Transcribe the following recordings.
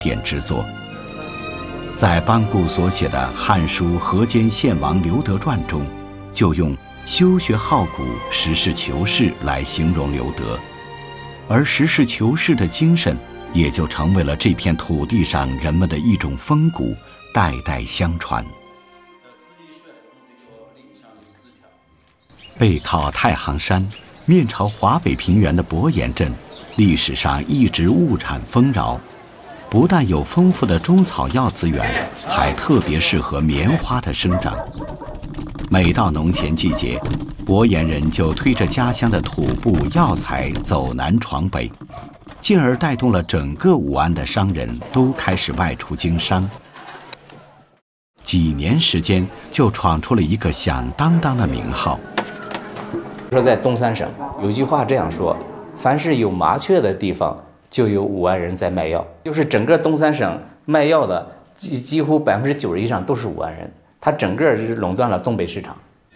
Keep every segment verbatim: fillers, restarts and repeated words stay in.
典之作。在班固所写的《汉书·河间献王刘德传》中，就用修学好古、实事求是来形容刘德，而实事求是的精神也就成为了这片土地上人们的一种风骨，代代相传。背靠太行山，面朝华北平原的伯颜镇，历史上一直物产丰饶，不但有丰富的中草药资源，还特别适合棉花的生长。每到农闲季节，伯颜人就推着家乡的土布药材走南闯北，进而带动了整个武安的商人都开始外出经商。几年时间就闯出了一个响当当的名号。 说在东三省有句话这样说，凡是有麻雀的地方就有武安人在卖药，就是整个东三省卖药的几几乎百分之九十以上都是武安人，他整个是垄断了东北市场。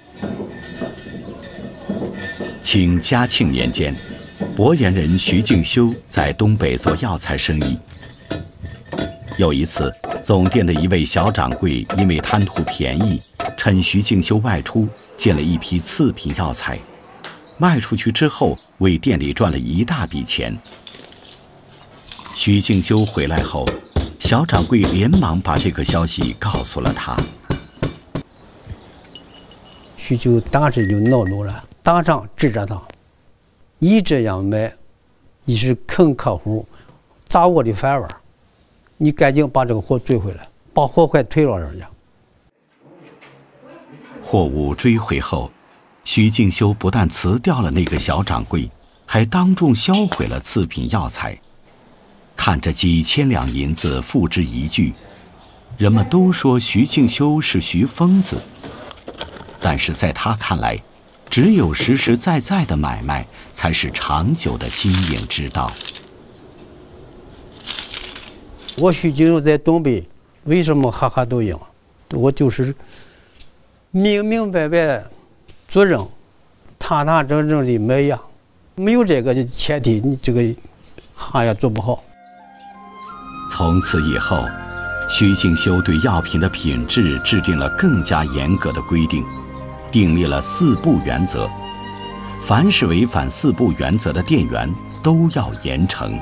清嘉庆年间，伯颜人徐敬修在东北做药材生意。有一次，总店的一位小掌柜因为贪图便宜，趁徐敬修外出，进了一批次品药材，卖出去之后，为店里赚了一大笔钱。徐敬修回来后，小掌柜连忙把这个消息告诉了他。 徐就当时就恼怒了，当场指着他：“你这样卖，你是坑客户，砸我的饭碗，你赶紧把这个货追回来，把货快退了人家。” 货物追回后，徐敬修不但辞掉了那个小掌柜，还当众销毁了次品药材。看着几千两银子付之一炬，人们都说徐敬修是徐疯子，但是在他看来，只有实实在在的买卖才是长久的经营之道。 我徐敬修在东北为什么哈哈都赢？我就是明明白白做人，堂堂正正的卖药，没有这个前提，你这个行业做不好。 从此以后，徐敬修对药品的品质制定了更加严格的规定，订立了四不原则，凡是违反四不原则的店员都要严惩。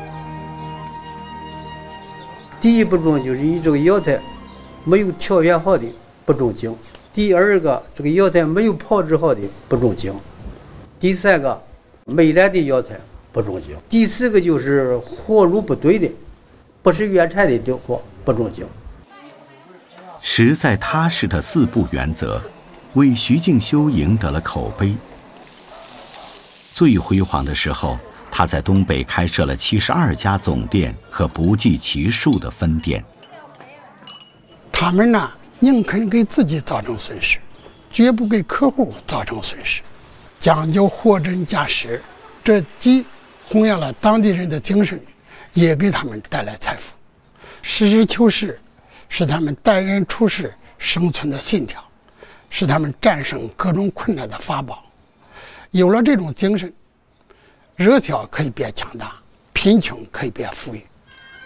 第一不中就是你这个药材没有条件好的不中经，第二个这个药材没有炮制好的不中经，第三个没来的药材不中经，第四个就是货路不对的，不是原产的的货不中经。 实在踏实的四不原则为徐敬修赢得了口碑。最辉煌的时候，他在东北开设了七十二家总店和不计其数的分店。 他们呢，宁肯给自己造成损失，绝不给客户造成损失，讲究货真价实，这既弘扬了当地人的精神，也给他们带来财富。实事求是是他们待人处事生存的信条，是他们战胜各种困难的法宝。有了这种精神，热销可以变强大，贫穷可以变富裕。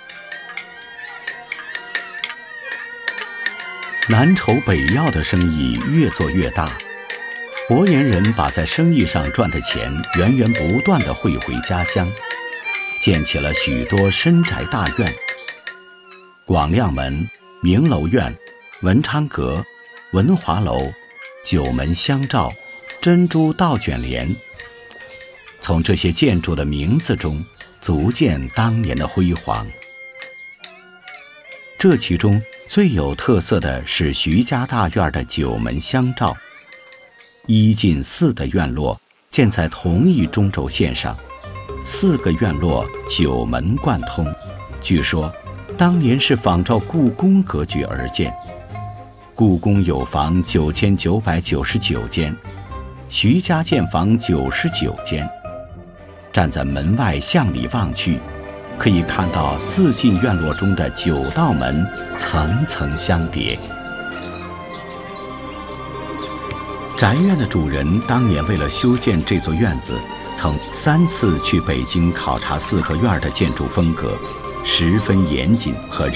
南筹北要的生意越做越大，伯颜人把在生意上赚的钱源源不断地汇回家乡，建起了许多深宅大院，广亮门、明楼院、文昌阁、文华楼、九门香照、珍珠倒卷帘。从这些建筑的名字中足见当年的辉煌。这其中最有特色的是徐家大院的九门香照，一进四的院落建在同一中轴线上，四个院落九门贯通，据说当年是仿照故宫格局而建。故宫有房九千九百九十九间，徐家建房九十九间。站在门外向里望去，可以看到四进院落中的九道门层层相叠。宅院的主人当年为了修建这座院子，曾三次去北京考察四合院的建筑风格， 十分严谨和